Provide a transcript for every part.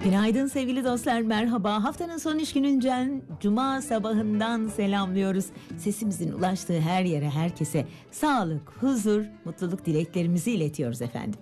Günaydın sevgili dostlar, merhaba. Haftanın son iş gününden Cuma sabahından selamlıyoruz. Sesimizin ulaştığı her yere, herkese sağlık, huzur, mutluluk dileklerimizi iletiyoruz efendim.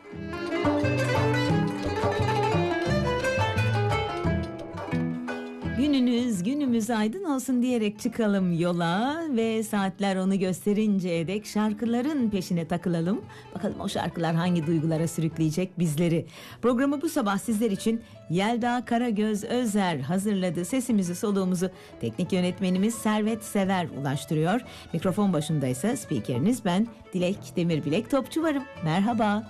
Günümüz aydın olsun diyerek çıkalım yola ve saatler onu gösterinceye dek şarkıların peşine takılalım. Bakalım o şarkılar hangi duygulara sürükleyecek bizleri. Programı bu sabah sizler için Yelda Karagöz Özer hazırladı. Sesimizi, soluğumuzu teknik yönetmenimiz Servet Sever ulaştırıyor. Mikrofon başındaysa spikeriniz ben Dilek Demirbilek Topçu varım. Merhaba.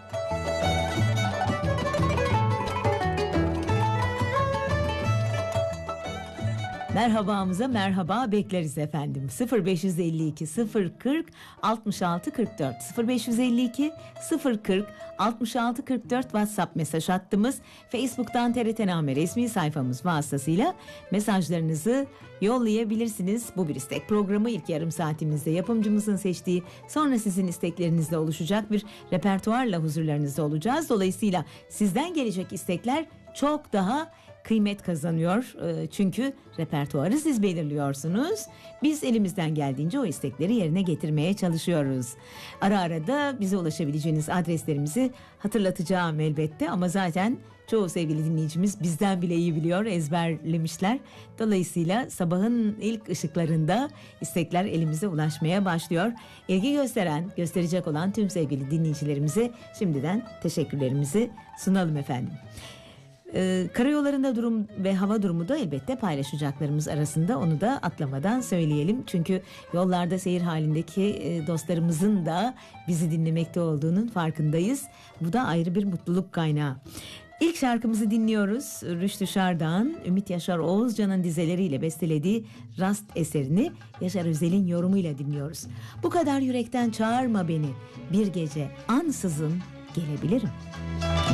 Merhabamıza merhaba bekleriz efendim. 0552 040 66 44 0552 040 66 44 WhatsApp mesaj hattımız. Facebook'tan TRT Name resmi sayfamız vasıtasıyla mesajlarınızı yollayabilirsiniz. Bu bir istek programı, ilk yarım saatimizde yapımcımızın seçtiği, sonra sizin isteklerinizle oluşacak bir repertuarla huzurlarınızda olacağız. Dolayısıyla sizden gelecek istekler çok daha kıymet kazanıyor. Çünkü repertuarı siz belirliyorsunuz. Biz elimizden geldiğince o istekleri yerine getirmeye çalışıyoruz. Ara ara da bize ulaşabileceğiniz adreslerimizi hatırlatacağım elbette ama zaten çoğu sevgili dinleyicimiz bizden bile iyi biliyor, ezberlemişler. Dolayısıyla sabahın ilk ışıklarında istekler elimize ulaşmaya başlıyor. İlgi gösterecek olan tüm sevgili dinleyicilerimize şimdiden teşekkürlerimizi sunalım efendim. Karayollarında durum ve hava durumu da elbette paylaşacaklarımız arasında, onu da atlamadan söyleyelim. Çünkü yollarda seyir halindeki dostlarımızın da bizi dinlemekte olduğunun farkındayız. Bu da ayrı bir mutluluk kaynağı. İlk şarkımızı dinliyoruz. Rüştü Şardan, Ümit Yaşar Oğuzcan'ın dizeleriyle bestelediği Rast eserini Yaşar Özel'in yorumuyla dinliyoruz. Bu kadar yürekten çağırma beni, bir gece ansızın gelebilirim.